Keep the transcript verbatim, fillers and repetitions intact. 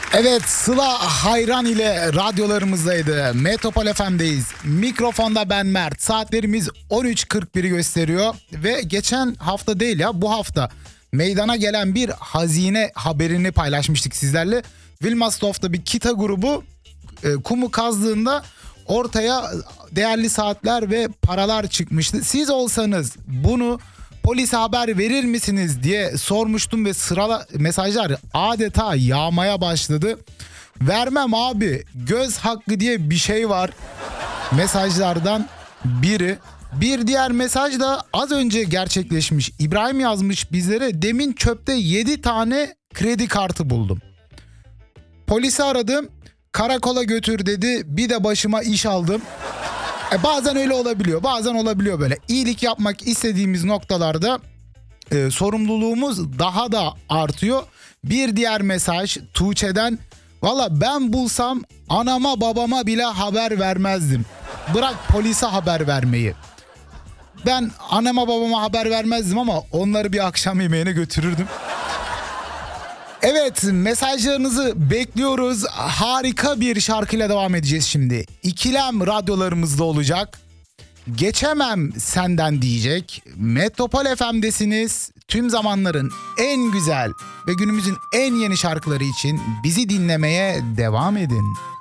Evet, Sıla Hayran ile radyolarımızdaydı. Metropol F M'deyiz. Mikrofonda ben Mert. Saatlerimiz on üç kırk bir'i gösteriyor. Ve geçen hafta değil ya, bu hafta meydana gelen bir hazine haberini paylaşmıştık sizlerle. Wilmersdorf'ta bir kita grubu e, kumu kazdığında ortaya değerli saatler ve paralar çıkmıştı. Siz olsanız bunu polise haber verir misiniz diye sormuştum ve sıra mesajlar adeta yağmaya başladı. Vermem abi, göz hakkı diye bir şey var mesajlardan biri. Bir diğer mesaj da az önce gerçekleşmiş. İbrahim yazmış bizlere, demin çöpte yedi tane kredi kartı buldum. Polisi aradım, karakola götür dedi, bir de başıma iş aldım. E bazen öyle olabiliyor, bazen olabiliyor böyle. İyilik yapmak istediğimiz noktalarda e, sorumluluğumuz daha da artıyor. Bir diğer mesaj Tuğçe'den, valla ben bulsam anama babama bile haber vermezdim. Bırak polise haber vermeyi. Ben anama babama haber vermezdim ama onları bir akşam yemeğine götürürdüm. Evet, mesajlarınızı bekliyoruz. Harika bir şarkıyla devam edeceğiz şimdi. İkilem radyolarımızda olacak. Geçemem senden diyecek. Metropol F M'desiniz. Tüm zamanların en güzel ve günümüzün en yeni şarkıları için bizi dinlemeye devam edin.